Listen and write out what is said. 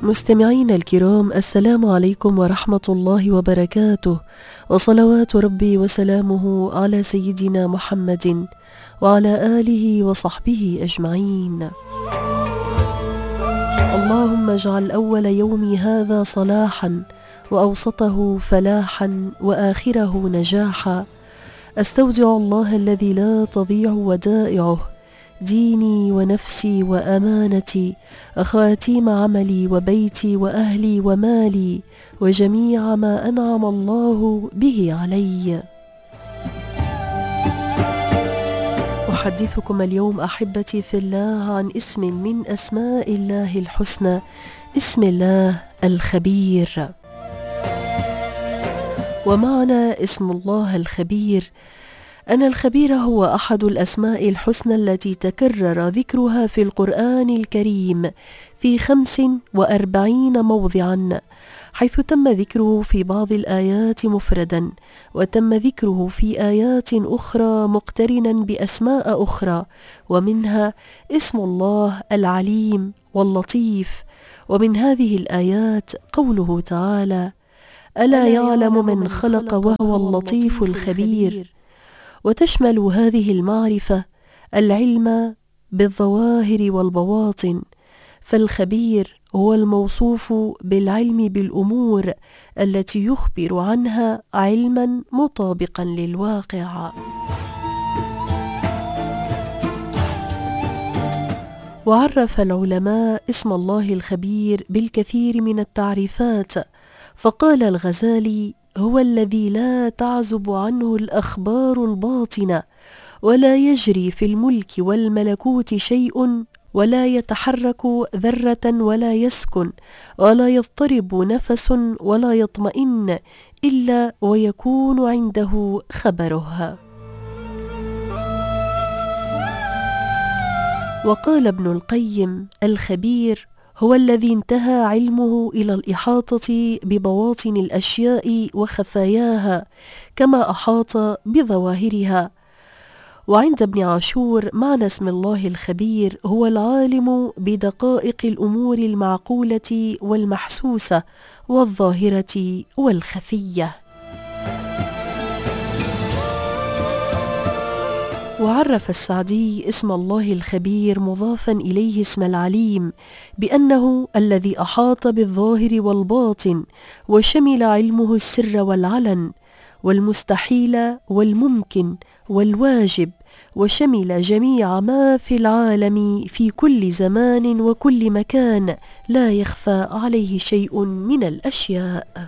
مستمعين الكرام، السلام عليكم ورحمة الله وبركاته، وصلوات ربي وسلامه على سيدنا محمد وعلى آله وصحبه أجمعين. اللهم اجعل أول يومي هذا صلاحا، وأوسطه فلاحا، وآخره نجاحا. أستودع الله الذي لا تضيع ودائعه ديني ونفسي وأمانتي، خواتيم عملي وبيتي وأهلي ومالي، وجميع ما أنعم الله به علي. أحدثكم اليوم أحبتي في الله عن اسم من أسماء الله الحسنى، اسم الله الخبير. ومعنى اسم الله الخبير أن الخبير هو أحد الأسماء الحسنى التي تكرر ذكرها في القرآن الكريم في 45 موضعا، حيث تم ذكره في بعض الآيات مفردا، وتم ذكره في آيات أخرى مقترنا بأسماء أخرى، ومنها اسم الله العليم واللطيف. ومن هذه الآيات قوله تعالى: ألا يعلم من خلق وهو اللطيف الخبير. وتشمل هذه المعرفة العلم بالظواهر والبواطن، فالخبير هو الموصوف بالعلم بالأمور التي يخبر عنها علما مطابقا للواقع. وعرف العلماء اسم الله الخبير بالكثير من التعريفات، فقال الغزالي: هو الذي لا تعزب عنه الأخبار الباطنة، ولا يجري في الملك والملكوت شيء، ولا يتحرك ذرة ولا يسكن، ولا يضطرب نفس ولا يطمئن إلا ويكون عنده خبره. وقال ابن القيم: الخبير هو الذي انتهى علمه إلى الإحاطة ببواطن الأشياء وخفاياها كما أحاط بظواهرها. وعند ابن عاشور معنى اسم الله الخبير هو العالم بدقائق الأمور المعقولة والمحسوسة والظاهرة والخفية. وعرف السعدي اسم الله الخبير مضافا إليه اسم العليم بأنه الذي أحاط بالظاهر والباطن، وشمل علمه السر والعلن، والمستحيل والممكن والواجب، وشمل جميع ما في العالم في كل زمان وكل مكان، لا يخفى عليه شيء من الأشياء.